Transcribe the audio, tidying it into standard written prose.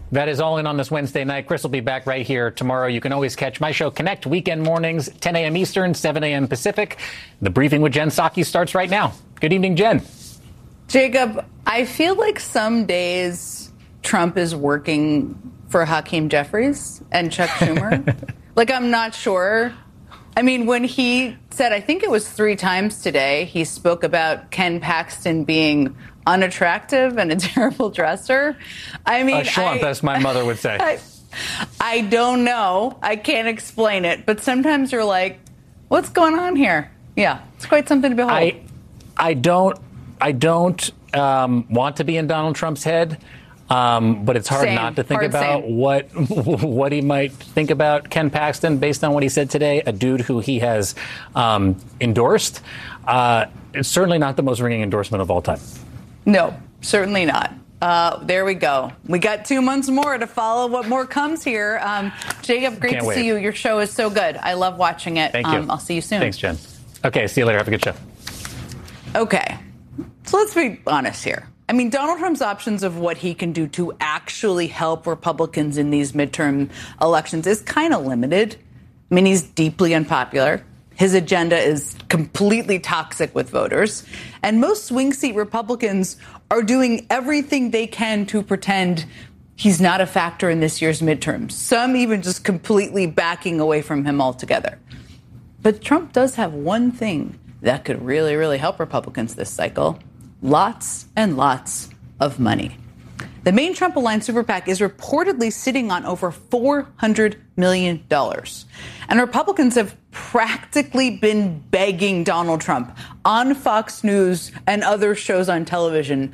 That is All In on this Wednesday night. Chris will be back right here tomorrow. You can always catch my show, Connect, weekend mornings, 10 a.m. Eastern, 7 a.m. Pacific. The briefing with Jen Psaki starts right now. Good evening, Jen. Jacob, I feel like some days Trump is working for Hakeem Jeffries and Chuck Schumer. Like, I'm not sure. I mean, when he said, I think it was 3 times today, he spoke about Ken Paxton being unattractive and a terrible dresser. I mean, Schlump, as my mother would say. I don't know. I can't explain it. But sometimes you're like, what's going on here? Yeah, it's quite something to behold. I don't want to be in Donald Trump's head, but it's hard not to think about what he might think about Ken Paxton based on what he said today, a dude who he has endorsed. It's certainly not the most ringing endorsement of all time. No, certainly not. There we go. We got 2 months more to follow what more comes here. Jacob, great to see you. Your show is so good. I love watching it. Thank you. I'll see you soon. Thanks, Jen. Okay, see you later. Have a good show. Okay, so let's be honest here. I mean, Donald Trump's options of what he can do to actually help Republicans in these midterm elections is kind of limited. I mean, he's deeply unpopular. His agenda is completely toxic with voters. And most swing seat Republicans are doing everything they can to pretend he's not a factor in this year's midterms. Some even just completely backing away from him altogether. But Trump does have one thing that could really, really help Republicans this cycle. Lots and lots of money. The main Trump-aligned super PAC is reportedly sitting on over $400 million. And Republicans have practically been begging Donald Trump on Fox News and other shows on television